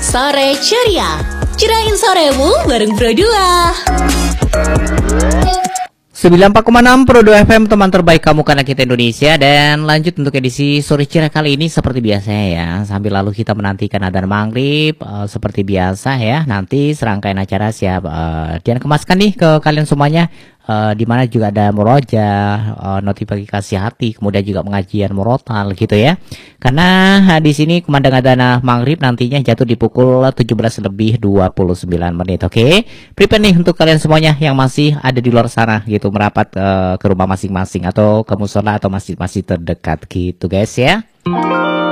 Sore Ceria, cerain soremu bareng Bro 94,6 Pro 2 FM, teman terbaik kamu karena kita Indonesia. Dan lanjut untuk edisi Sore Ceria kali ini seperti biasanya ya, sambil lalu kita menantikan adzan maghrib. Seperti biasa ya, nanti serangkaian acara siap Dian kemaskan nih ke kalian semuanya. Di mana juga ada murojaah, notifikasi hati, kemudian juga pengajian murotal gitu ya. Karena di sini kumandang adzan maghrib nantinya jatuh di pukul 17:29. Oke, prepare nih untuk kalian semuanya yang masih ada di luar sana gitu, merapat ke rumah masing-masing atau ke musola atau masjid-masjid terdekat gitu guys ya.